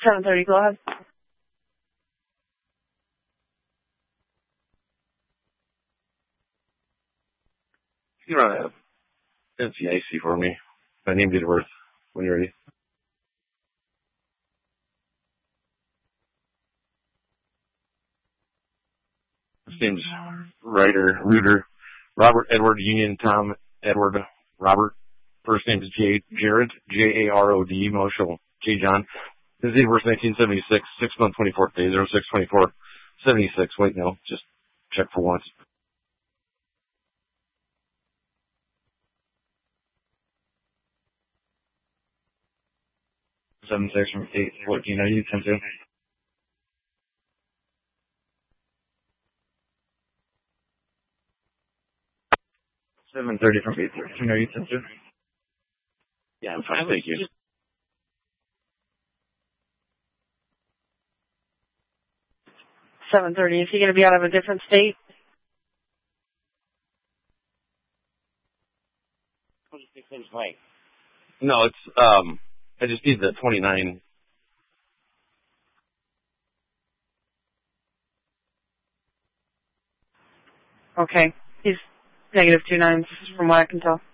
7:30. Go ahead. You run a NCIC for me. My name, date of birth, when you're ready. His name's Reuter, Robert Edward Union Tom Edward Robert. First name is Jared, Jarod, Marshall, J. John. His date of birth 1976, 6 month 24th day, 06/24, 76. Wait, no, just check for once. 76 from 8:14. Are you 10 2? 7:30 from 8:13. Are you 10 2? Yeah, I'm fine. Thank you. 7:30. Is he going to be out of a different state? No, it's I just need the 29. Okay. He's -29 from what I can tell.